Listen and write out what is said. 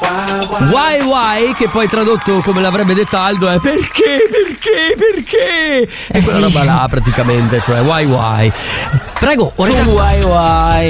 Why, che poi tradotto come l'avrebbe detto Aldo è perché? E quella roba là praticamente, cioè why. Prego, Why.